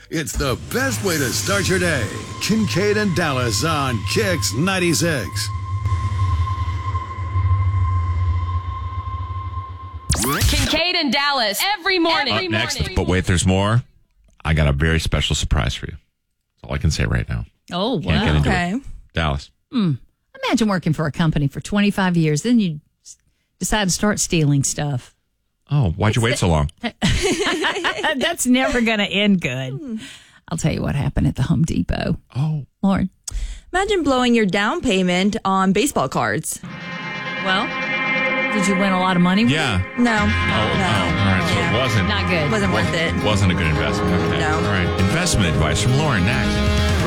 It's the best way to start your day. Kincaid and Dallas on Kicks 96. Kincaid and Dallas every morning. Next, but wait, there's more. I got a very special surprise for you. That's all I can say right now. Oh, Can't get wow. into Okay. it. Dallas. Imagine working for a company for 25 years, then you decide to start stealing stuff. Oh, why'd you wait so long? That's never going to end good. I'll tell you what happened at the Home Depot. Oh. Lauren. Imagine blowing your down payment on baseball cards. Well, did you win a lot of money with Yeah. it? No. Oh, all right. So it wasn't. Not good. Wasn't worth it. Wasn't a good investment. Okay. No. All right. Investment advice from Lauren next.